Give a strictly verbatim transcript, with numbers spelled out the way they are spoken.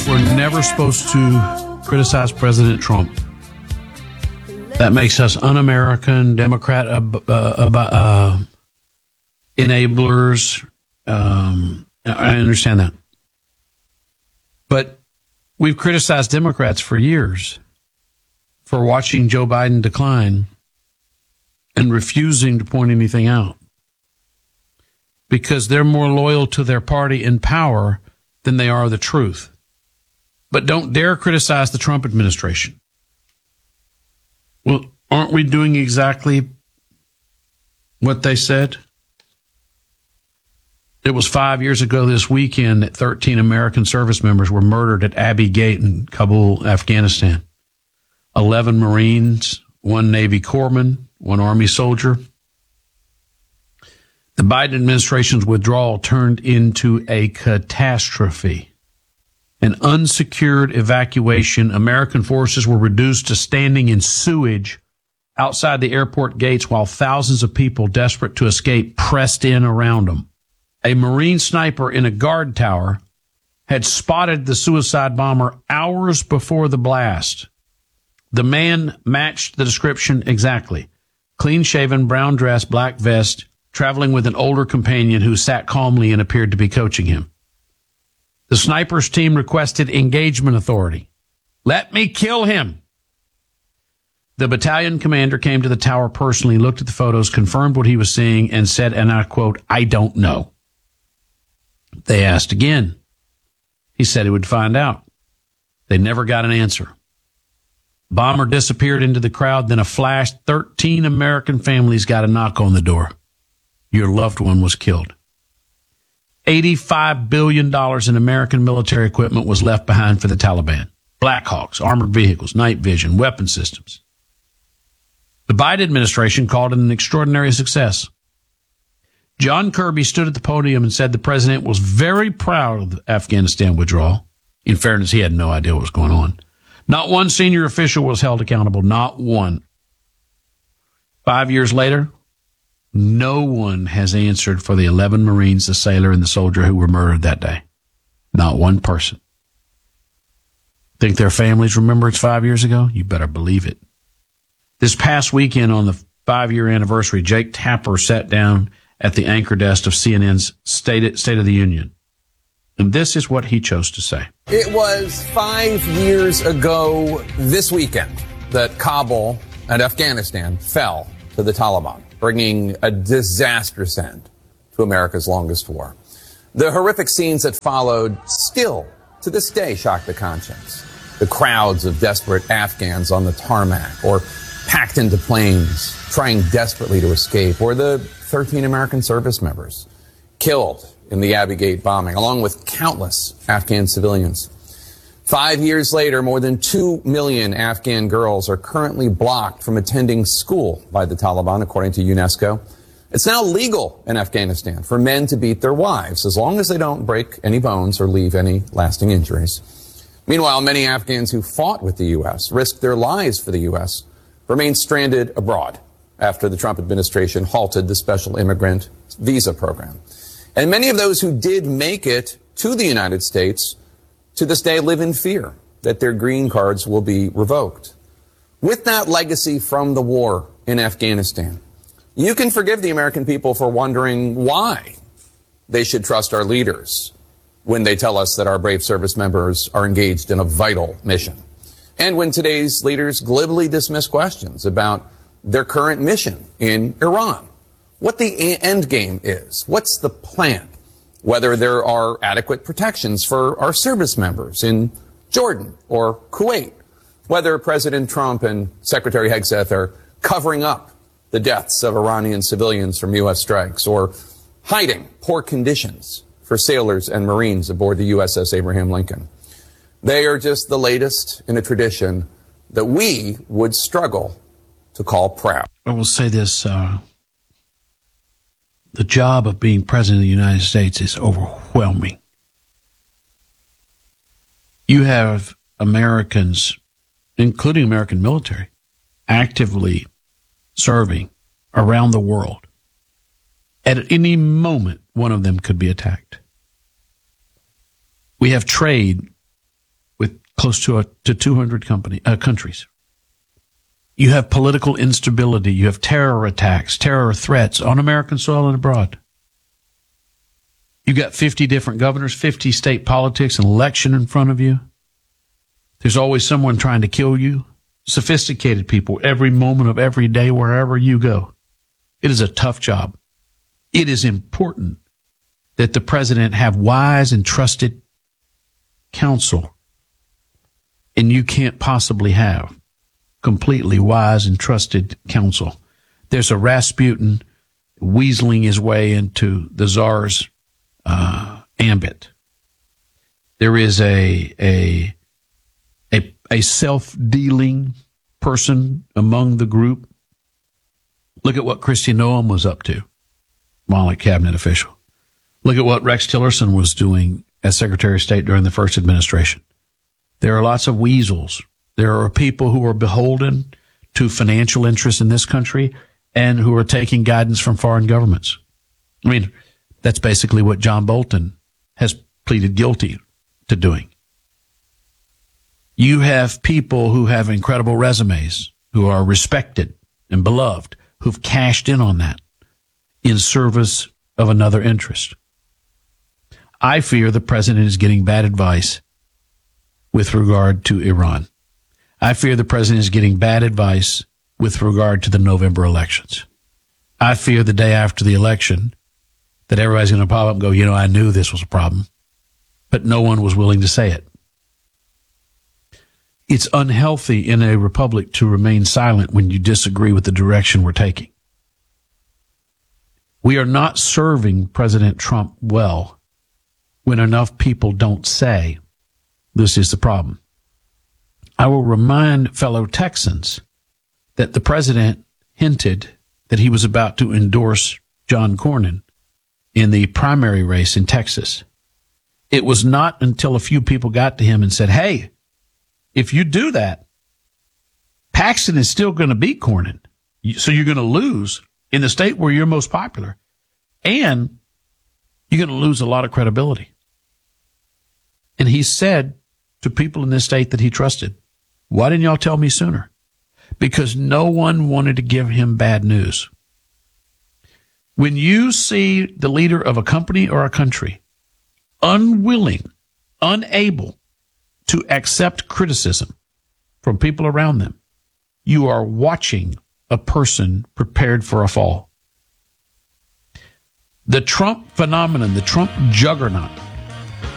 we're never supposed to criticize President Trump. That makes us un-American, Democrat uh, uh, uh, enablers. Um, I understand that. But we've criticized Democrats for years for watching Joe Biden decline and refusing to point anything out because they're more loyal to their party in power than they are the truth. But don't dare criticize the Trump administration. Well, aren't we doing exactly what they said? It was five years ago this weekend that thirteen American service members were murdered at Abbey Gate in Kabul, Afghanistan. eleven Marines, one Navy corpsman, one Army soldier. The Biden administration's withdrawal turned into a catastrophe. An unsecured evacuation. American forces were reduced to standing in sewage outside the airport gates while thousands of people desperate to escape pressed in around them. A Marine sniper in a guard tower had spotted the suicide bomber hours before the blast. The man matched the description exactly. Clean-shaven, brown dress, black vest, traveling with an older companion who sat calmly and appeared to be coaching him. The sniper's team requested engagement authority. Let me kill him. The battalion commander came to the tower personally, looked at the photos, confirmed what he was seeing, and said, and I quote, I don't know. They asked again. He said he would find out. They never got an answer. Bomber disappeared into the crowd, then a flash. thirteen American families got a knock on the door. Your loved one was killed. eighty-five billion dollars in American military equipment was left behind for the Taliban. Black Hawks, armored vehicles, night vision, weapon systems. The Biden administration called it an extraordinary success. John Kirby stood at the podium and said the president was very proud of the Afghanistan withdrawal. In fairness, he had no idea what was going on. Not one senior official was held accountable, not one. Five years later, no one has answered for the eleven Marines, the sailor, and the soldier who were murdered that day. Not one person. Think their families remember it's five years ago? You better believe it. This past weekend on the five-year anniversary, Jake Tapper sat down at the anchor desk of C N N's State, State of the Union. And this is what he chose to say. It was five years ago this weekend that Kabul and Afghanistan fell to the Taliban, bringing a disastrous end to America's longest war. The horrific scenes that followed still, to this day, shock the conscience. The crowds of desperate Afghans on the tarmac or packed into planes, trying desperately to escape, or the thirteen American service members killed in the Abbey Gate bombing, along with countless Afghan civilians. Five years later, more than two million Afghan girls are currently blocked from attending school by the Taliban, according to UNESCO. It's now legal in Afghanistan for men to beat their wives, as long as they don't break any bones or leave any lasting injuries. Meanwhile, many Afghans who fought with the U S, risked their lives for the U S, remain stranded abroad after the Trump administration halted the special immigrant visa program. And many of those who did make it to the United States to this day live in fear that their green cards will be revoked. With that legacy from the war in Afghanistan, you can forgive the American people for wondering why they should trust our leaders when they tell us that our brave service members are engaged in a vital mission. And when today's leaders glibly dismiss questions about their current mission in Iran, what the end game is, what's the plan, whether there are adequate protections for our service members in Jordan or Kuwait, whether President Trump and Secretary Hegseth are covering up the deaths of Iranian civilians from U S strikes or hiding poor conditions for sailors and Marines aboard the U S S Abraham Lincoln. They are just the latest in a tradition that we would struggle to call proud. I will say this, uh, the job of being president of the United States is overwhelming. You have Americans, including American military, actively serving around the world. At any moment, one of them could be attacked. We have trade close to a, to two hundred company, uh, countries. You have political instability. You have terror attacks, terror threats on American soil and abroad. You got fifty different governors, fifty state politics, an election in front of you. There's always someone trying to kill you. Sophisticated people every moment of every day, wherever you go. It is a tough job. It is important that the president have wise and trusted counsel. And you can't possibly have completely wise and trusted counsel. There's a Rasputin weaseling his way into the czar's uh, ambit. There is a a a, a self-dealing person among the group. Look at what Kristi Noem was up to while a cabinet official. Look at what Rex Tillerson was doing as Secretary of State during the first administration. There are lots of weasels. There are people who are beholden to financial interests in this country and who are taking guidance from foreign governments. I mean, that's basically what John Bolton has pleaded guilty to doing. You have people who have incredible resumes, who are respected and beloved, who've cashed in on that in service of another interest. I fear the president is getting bad advice with regard to Iran. I fear the president is getting bad advice with regard to the November elections. I fear the day after the election that everybody's going to pop up and go, you know, I knew this was a problem, but no one was willing to say it. It's unhealthy in a republic to remain silent when you disagree with the direction we're taking. We are not serving President Trump well when enough people don't say this is the problem. I will remind fellow Texans that the president hinted that he was about to endorse John Cornyn in the primary race in Texas. It was not until a few people got to him and said, hey, if you do that, Paxton is still going to beat Cornyn. So you're going to lose in the state where you're most popular. And you're going to lose a lot of credibility. And he said to people in this state that he trusted, why didn't y'all tell me sooner? Because no one wanted to give him bad news. When you see the leader of a company or a country unwilling, unable to accept criticism from people around them, you are watching a person prepared for a fall. The Trump phenomenon, the Trump juggernaut,